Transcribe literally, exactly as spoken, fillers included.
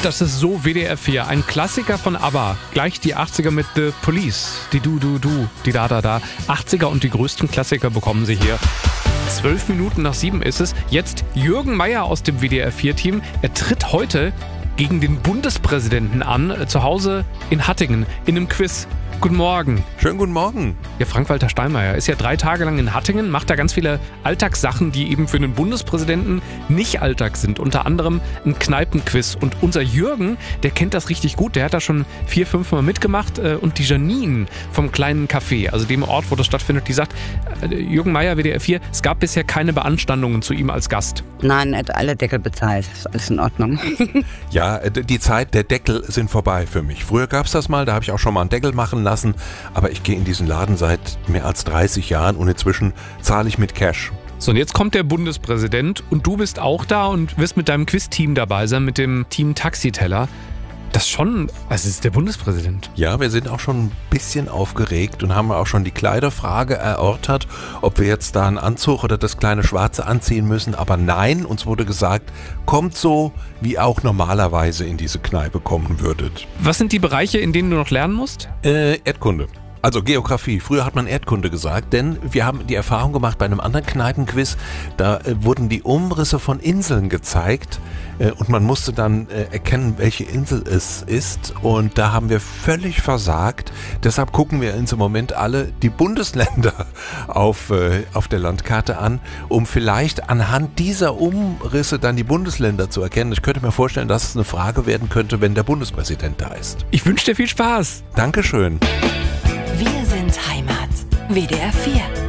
Das ist so W D R vier, ein Klassiker von ABBA. Gleich die achtziger mit The Police, die Du, Du, Du, die Da, Da, Da. achtziger und die größten Klassiker bekommen Sie hier. Zwölf Minuten nach sieben ist es. Jetzt Jürgen Meier aus dem W D R vier Team. Er tritt heute gegen den Bundespräsidenten an, äh, zu Hause in Hattingen, in einem Quiz. Guten Morgen. Schönen guten Morgen. Ja, Frank-Walter Steinmeier ist ja drei Tage lang in Hattingen, macht da ganz viele Alltagssachen, die eben für einen Bundespräsidenten nicht Alltag sind. Unter anderem ein Kneipenquiz. Und unser Jürgen, der kennt das richtig gut. Der hat da schon vier, fünf Mal mitgemacht. Und die Janine vom kleinen Café, also dem Ort, wo das stattfindet, die sagt, Jürgen Meier, W D R vier, es gab bisher keine Beanstandungen zu ihm als Gast. Nein, er hat alle Deckel bezahlt. Ist alles in Ordnung. Ja, die Zeit der Deckel sind vorbei für mich. Früher gab es das mal, da habe ich auch schon mal einen Deckel machen lassen. Aber ich gehe in diesen Laden seit mehr als dreißig Jahren und inzwischen zahle ich mit Cash. So, und jetzt kommt der Bundespräsident und du bist auch da und wirst mit deinem Quiz-Team dabei sein, mit dem Team Taxiteller. Das schon, also es ist der Bundespräsident. Ja, wir sind auch schon ein bisschen aufgeregt und haben auch schon die Kleiderfrage erörtert, ob wir jetzt da einen Anzug oder das kleine Schwarze anziehen müssen. Aber nein, uns wurde gesagt, kommt so, wie auch normalerweise in diese Kneipe kommen würdet. Was sind die Bereiche, in denen du noch lernen musst? Äh, Erdkunde. Also Geografie. Früher hat man Erdkunde gesagt, denn wir haben die Erfahrung gemacht bei einem anderen Kneipenquiz, da äh, wurden die Umrisse von Inseln gezeigt äh, und man musste dann äh, erkennen, welche Insel es ist, und da haben wir völlig versagt. Deshalb gucken wir uns im Moment alle die Bundesländer auf, äh, auf der Landkarte an, um vielleicht anhand dieser Umrisse dann die Bundesländer zu erkennen. Ich könnte mir vorstellen, dass es eine Frage werden könnte, wenn der Bundespräsident da ist. Ich wünsche dir viel Spaß. Dankeschön. Wir sind Heimat. W D R vier.